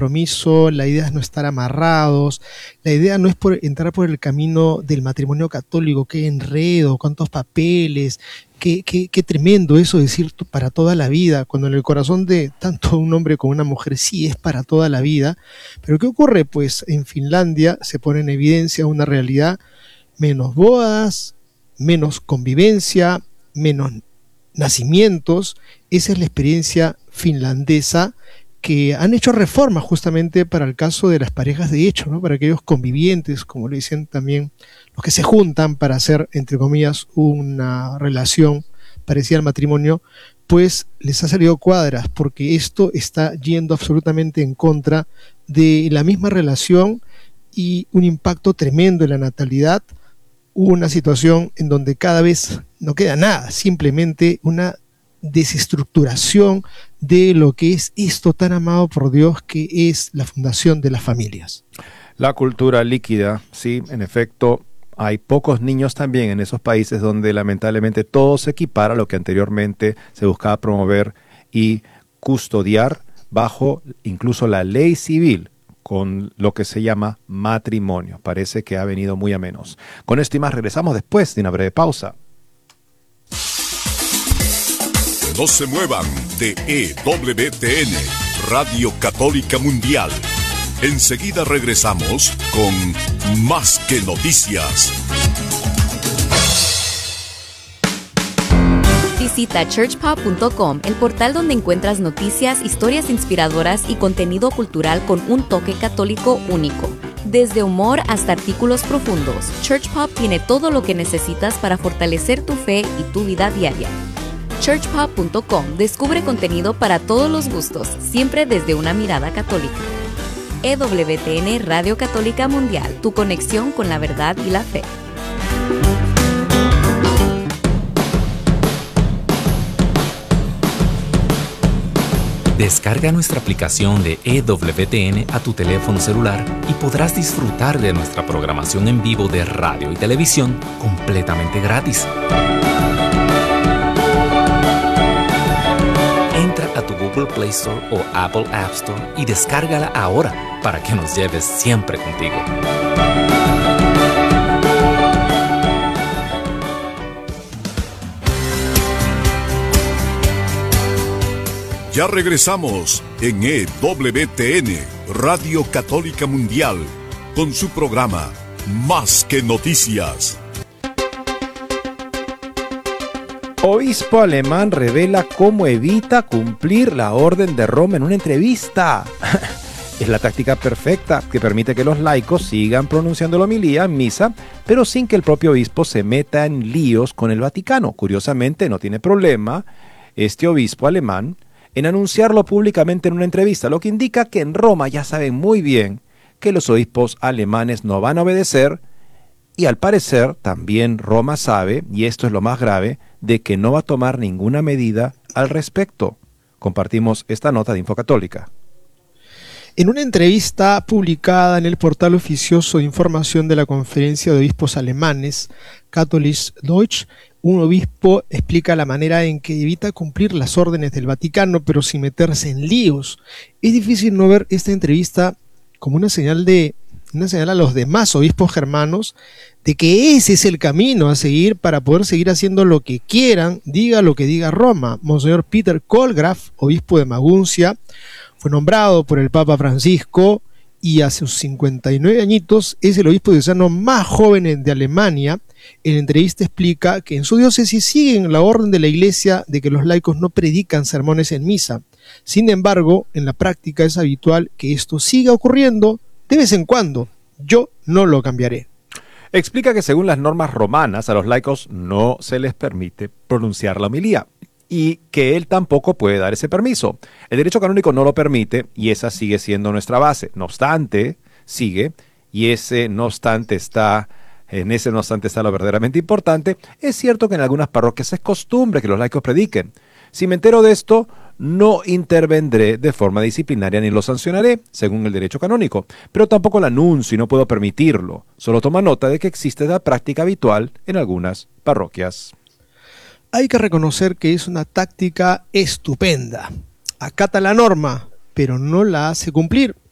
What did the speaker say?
compromiso, la idea es no estar amarrados, la idea no es entrar por el camino del matrimonio católico, qué enredo, cuántos papeles, qué tremendo eso decir para toda la vida, cuando en el corazón de tanto un hombre como una mujer sí es para toda la vida. Pero ¿qué ocurre? Pues en Finlandia se pone en evidencia una realidad: menos bodas, menos convivencia, menos nacimientos. Esa es la experiencia finlandesa, que han hecho reformas justamente para el caso de las parejas de hecho, ¿no? Para aquellos convivientes, como le dicen también, los que se juntan para hacer, entre comillas, una relación parecida al matrimonio, pues les ha salido cuadras, porque esto está yendo absolutamente en contra de la misma relación y un impacto tremendo en la natalidad. Una situación en donde cada vez no queda nada, simplemente una desestructuración de lo que es esto tan amado por Dios, que es la fundación de las familias. La cultura líquida, sí, en efecto, hay pocos niños también en esos países donde lamentablemente todo se equipara a lo que anteriormente se buscaba promover y custodiar bajo incluso la ley civil, con lo que se llama matrimonio. Parece que ha venido muy a menos. Con esto y más regresamos después de una breve pausa. No se muevan de EWTN, Radio Católica Mundial. Enseguida regresamos con Más que Noticias. Visita churchpop.com, el portal donde encuentras noticias, historias inspiradoras y contenido cultural con un toque católico único. Desde humor hasta artículos profundos, Churchpop tiene todo lo que necesitas para fortalecer tu fe y tu vida diaria. churchpop.com descubre contenido para todos los gustos, siempre desde una mirada católica. EWTN Radio Católica Mundial, tu conexión con la verdad y la fe. Descarga nuestra aplicación de EWTN a tu teléfono celular y podrás disfrutar de nuestra programación en vivo de radio y televisión completamente gratis. Entra a tu Google Play Store o Apple App Store y descárgala ahora para que nos lleves siempre contigo. Ya regresamos en EWTN, Radio Católica Mundial, con su programa Más que Noticias. Obispo alemán revela cómo evita cumplir la orden de Roma en una entrevista. Es la táctica perfecta que permite que los laicos sigan pronunciando la homilía en misa, pero sin que el propio obispo se meta en líos con el Vaticano. Curiosamente, no tiene problema este obispo alemán en anunciarlo públicamente en una entrevista, lo que indica que en Roma ya saben muy bien que los obispos alemanes no van a obedecer, y al parecer también Roma sabe, y esto es lo más grave, de que no va a tomar ninguna medida al respecto. Compartimos esta nota de Infocatólica. En una entrevista publicada en el portal oficioso de información de la Conferencia de Obispos Alemanes, Catholisch Deutsch, un obispo explica la manera en que evita cumplir las órdenes del Vaticano, pero sin meterse en líos. Es difícil no ver esta entrevista como una señal a los demás obispos germanos de que ese es el camino a seguir para poder seguir haciendo lo que quieran, diga lo que diga Roma. Monseñor Peter Kohlgraf, obispo de Maguncia, fue nombrado por el Papa Francisco y a sus 59 añitos es el obispo diocesano más joven de Alemania. En la entrevista explica que en su diócesis siguen la orden de la Iglesia de que los laicos no predican sermones en misa. Sin embargo, en la práctica es habitual que esto siga ocurriendo de vez en cuando. Yo no lo cambiaré. Explica que según las normas romanas a los laicos no se les permite pronunciar la homilía y que él tampoco puede dar ese permiso. El derecho canónico no lo permite y esa sigue siendo nuestra base. No obstante, sigue, y ese no obstante está lo verdaderamente importante. Es cierto que en algunas parroquias es costumbre que los laicos prediquen. Si me entero de esto, no intervendré de forma disciplinaria ni lo sancionaré, según el derecho canónico, pero tampoco lo anuncio y no puedo permitirlo. Solo toma nota de que existe la práctica habitual en algunas parroquias. Hay que reconocer que es una táctica estupenda. Acata la norma, pero no la hace cumplir.